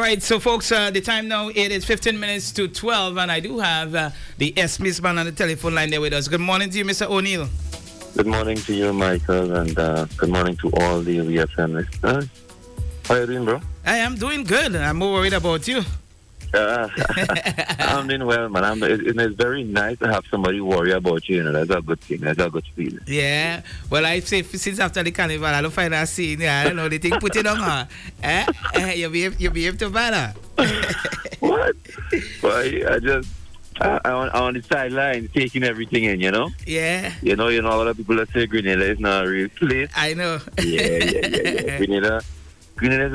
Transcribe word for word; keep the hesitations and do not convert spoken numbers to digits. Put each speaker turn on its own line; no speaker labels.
right, so folks, uh, the time now, it is fifteen minutes to twelve, and I do have uh, the S-Miss man on the telephone line there with us. Good morning to you, Mister O'Neill.
Good morning to you, Michael, and uh, good morning to all the V F M listeners. How are you doing, bro?
I am doing good. I'm more worried about you.
Uh, I'm doing well, man. I'm, it, it's very nice to have somebody worry about you. You know, that's a good thing. That's a good feeling.
Yeah. Well, I say since after the carnival, I don't find a scene. Yeah, I don't know. The thing put it on her. Eh? eh? You behave, you behave to bad.
What? Well, I, I just I, I on, on the sideline taking everything in. You know.
Yeah.
You know, you know, a lot of people that say Grenada is not a real place.
I know.
Yeah, yeah, yeah, yeah. Grenada, Grenada.